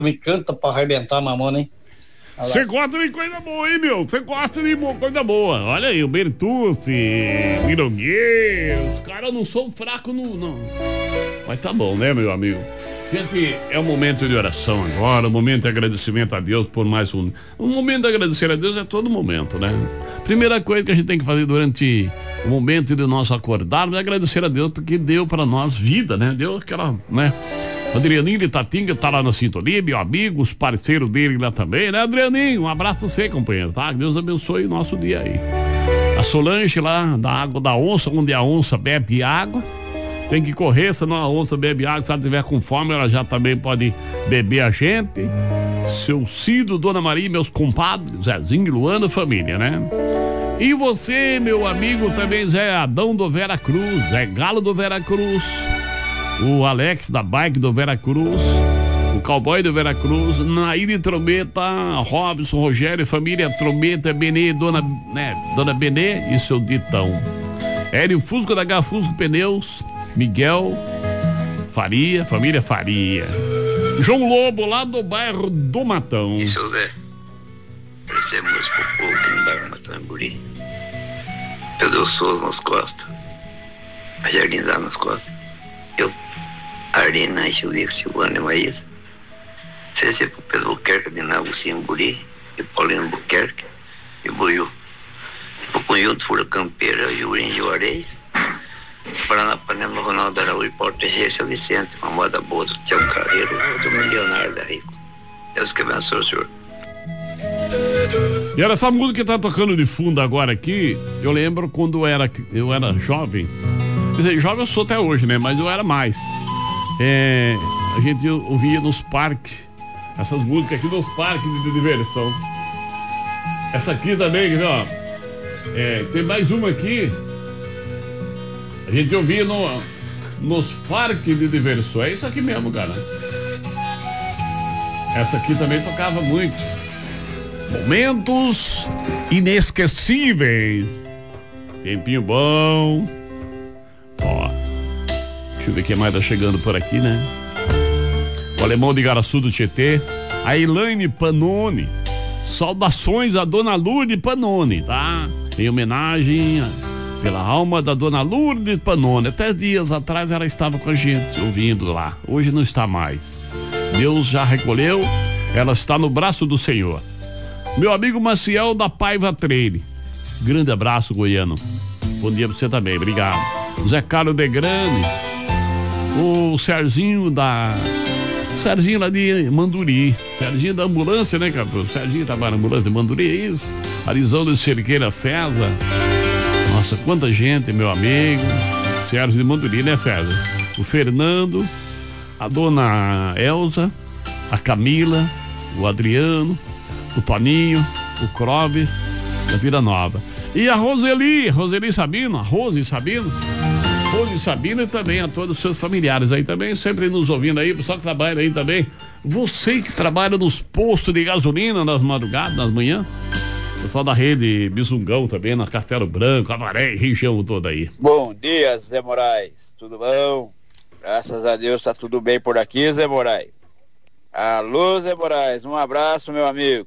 me canta pra arrebentar na mão, hein? Você gosta de coisa boa, hein, meu? Você gosta de coisa boa. Olha aí, o Bertucci, Mirongueiro, os caras não são fracos, não. Mas tá bom, né, meu amigo? Gente, é um momento de oração agora, um momento de agradecimento a Deus por mais um momento de agradecer a Deus é todo momento, né? Primeira coisa que a gente tem que fazer durante o momento de nós acordarmos é agradecer a Deus porque deu para nós vida, né? Deu aquela, né? Adrianinho de Tatinga tá lá na sintonia, meu amigo, os parceiros dele lá também, né, Adrianinho? Um abraço pra você, companheiro, tá? Deus abençoe o nosso dia aí. A Solange lá, da água da onça, onde a onça bebe água. Tem que correr, senão a onça bebe água. Se ela tiver com fome, ela já também pode beber a gente. Seu Cido, Dona Maria, meus compadres, Zezinho, Luana, família, né? E você, meu amigo, também Zé Adão do Vera Cruz, Zé Galo do Vera Cruz. O Alex da Bike do Veracruz, o Cowboy do Veracruz, Naíra Trombeta, Robson, Rogério, família Trombeta, Benê, Dona Benê e seu Ditão. Hélio Fusco da H Fusco Pneus, Miguel Faria, família Faria. João Lobo, lá do bairro do Matão. E seu Zé, esse é músico pro povo aqui no bairro Matão, em Buri. Pedro Souza nas costas, a Jardinzar nas costas. Eu, Arena, Chuvico, Silvana e Maísa. Oferecer pro Pedro Buquerque de Nagucinho, Buri, e Paulino Buquerque, e Buiú. Pro Cunhudo, Fura Campeira, Jurim Juarez. Paraná, Panema, Ronaldo Araújo, Porto Reis, São Vicente, uma moda boa do Tiago Carreiro, do Milionário da Rico. Deus que abençoe o senhor. E olha, essa música que tá tocando de fundo agora aqui, eu lembro quando eu era jovem. Quer dizer, jovem eu sou até hoje, né? Mas eu era mais. A gente ouvia nos parques, essas músicas aqui nos parques de diversão. Essa aqui também, ó. Tem mais uma aqui. A gente ouvia nos parques de diversão. É isso aqui mesmo, cara. Essa aqui também tocava muito. Momentos inesquecíveis. Tempinho bom. Ó, deixa eu ver quem mais tá chegando por aqui, né? O Alemão de Garaçu do Tietê. A Elaine Panoni. Saudações a Dona Lourdes Panoni, tá? Em homenagem pela alma da Dona Lourdes Panoni. Até dias atrás ela estava com a gente, ouvindo lá. Hoje não está mais. Deus já recolheu. Ela está no braço do Senhor. Meu amigo Maciel da Paiva Treire. Grande abraço, goiano. Bom dia pra você também, obrigado. Zé Carlos de Grande. O Serginho lá de Manduri. Serginho da ambulância, né, cara? O Serginho trabalha na ambulância de Manduri, é isso? Arizão de Cerqueira César. Nossa, quanta gente, meu amigo. Sérgio de Manduri, né, César? O Fernando, a dona Elza, a Camila, o Adriano, o Toninho, o Clóvis, da Vila Nova. E a Roseli Sabino, a Rose Sabino e também a todos os seus familiares aí também, sempre nos ouvindo aí, pessoal que trabalha aí também. Você que trabalha nos postos de gasolina nas madrugadas, nas manhãs. Pessoal da rede Bisungão também, na Castelo Branco, Avaré, região toda aí. Bom dia, Zé Moraes. Tudo bom? Graças a Deus tá tudo bem por aqui, Zé Moraes. Alô, Zé Moraes, um abraço, meu amigo.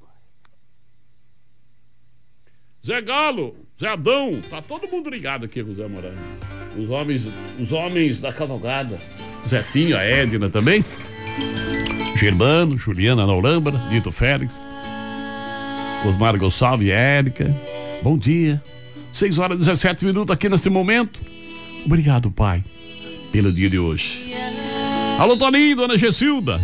Zé Galo, Zé Adão, tá todo mundo ligado aqui com o Zé Moraes. Os homens da cavalgada. Zetinho, a Edna também. Germano, Juliana Ana Olambra, Dito Félix. Osmar Gonçalves e Érica. Bom dia. 6h17 aqui nesse momento. Obrigado, Pai, pelo dia de hoje. Alô, Toninho, Dona Gessilda.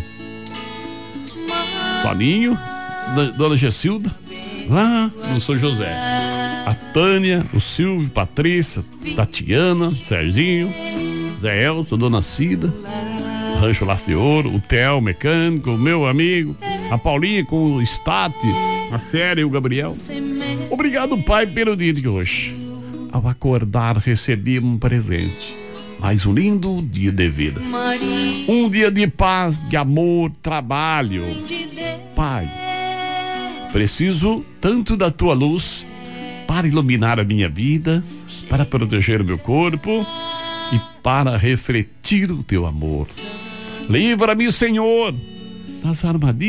Toninho, Dona Gessilda, lá no São José. A Tânia, o Silvio, Patrícia, Tatiana, Serginho, Zé Elson, Dona Cida, Rancho Laço de Ouro, o Theo Mecânico, meu amigo, a Paulinha com o State, a Féria e o Gabriel. Obrigado, Pai, pelo dia de hoje. Ao acordar, recebi um presente. Mais um lindo dia de vida. Um dia de paz, de amor, trabalho. Pai, preciso tanto da tua luz para iluminar a minha vida, para proteger o meu corpo e para refletir o teu amor. Livra-me, Senhor, das armadilhas.